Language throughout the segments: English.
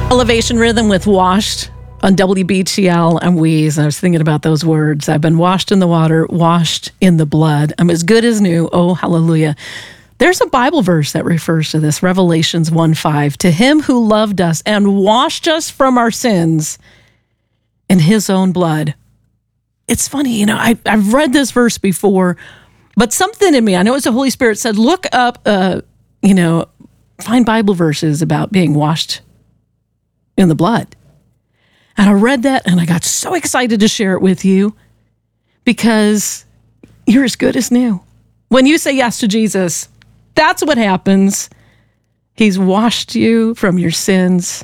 Elevation Rhythm with Washed on WBTL and Wheeze. I was thinking about those words. I've been washed in the water, washed in the blood. I'm as good as new. Oh, hallelujah. There's a Bible verse that refers to this, Revelations 1:5. To him who loved us and washed us from our sins in his own blood. It's funny, I've read this verse before, but something in me, I know it's the Holy Spirit, said, look up, find Bible verses about being washed in the blood. And I read that and I got so excited to share it with you because you're as good as new. When you say yes to Jesus, that's what happens. He's washed you from your sins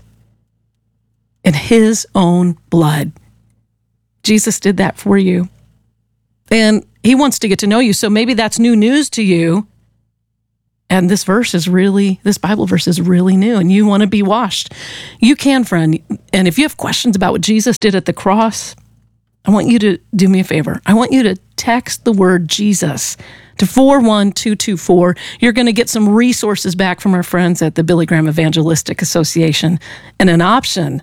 in his own blood. Jesus did that for you. And he wants to get to know you. So maybe that's new news to you. And this Bible verse is really new, and you want to be washed. You can, friend. And if you have questions about what Jesus did at the cross, I want you to do me a favor. I want you to text the word Jesus to 41224. You're going to get some resources back from our friends at the Billy Graham Evangelistic Association and an option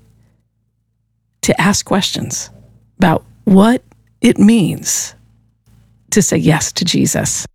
to ask questions about what it means to say yes to Jesus.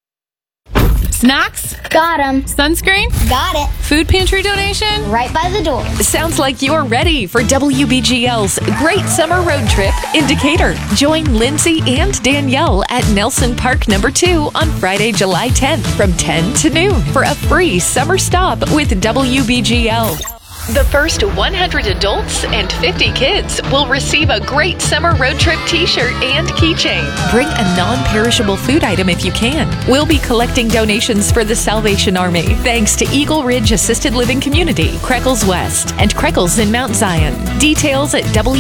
Snacks? Got 'em. Sunscreen? Got it. Food pantry donation? Right by the door. Sounds like you're ready for WBGL's Great Summer Road Trip in Decatur. Join Lindsay and Danielle at Nelson Park No. 2 on Friday, July 10th from 10 to noon for a free summer stop with WBGL. The first 100 adults and 50 kids will receive a Great Summer Road Trip t-shirt and keychain. Bring a non-perishable food item if you can. We'll be collecting donations for the Salvation Army. Thanks to Eagle Ridge Assisted Living Community, Creckles West, and Creckles in Mount Zion. Details at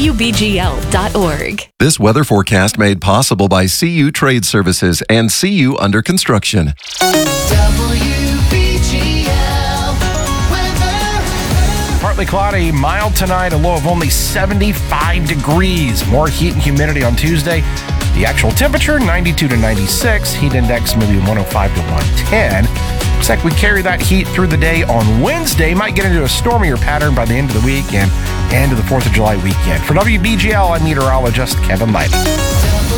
WBGL.org. This weather forecast made possible by CU Trade Services and CU Under Construction. Partly cloudy, mild tonight, a low of only 75 degrees. More heat and humidity on Tuesday. The actual temperature, 92 to 96. Heat index maybe 105 to 110. Looks like we carry that heat through the day on Wednesday. Might get into a stormier pattern by the end of the week and to the 4th of July weekend. For WBGL, I'm meteorologist Kevin Lighty.